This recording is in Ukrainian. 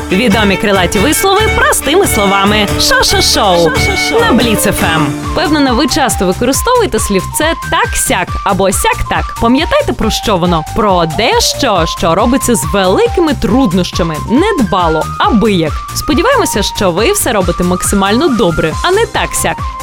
Відомі крилаті вислови простими словами. Шо-шо-шоу на Бліц ФМ. Впевнена, ви часто використовуєте слівце так-сяк або сяк-так. Пам'ятаєте, про що воно? Про дещо, що робиться з великими труднощами, недбало, абияк. Сподіваємося, що ви все робите максимально добре, а не так-сяк.